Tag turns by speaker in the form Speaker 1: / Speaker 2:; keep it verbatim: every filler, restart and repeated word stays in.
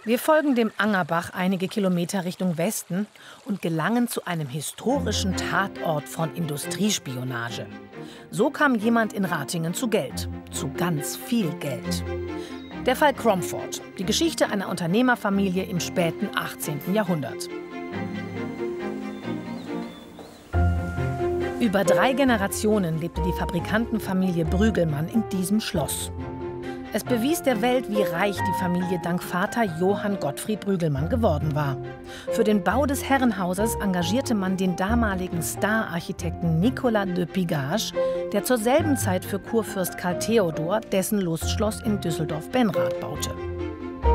Speaker 1: Wir folgen dem Angerbach einige Kilometer Richtung Westen und gelangen zu einem historischen Tatort von Industriespionage. So kam jemand in Ratingen zu Geld, zu ganz viel Geld. Der Fall Cromford, die Geschichte einer Unternehmerfamilie im späten achtzehnten Jahrhundert. Über drei Generationen lebte die Fabrikantenfamilie Brügelmann in diesem Schloss. Es bewies der Welt, wie reich die Familie dank Vater Johann Gottfried Brügelmann geworden war. Für den Bau des Herrenhauses engagierte man den damaligen Star-Architekten Nicolas de Pigage, der zur selben Zeit für Kurfürst Karl Theodor dessen Lustschloss in Düsseldorf-Benrath baute.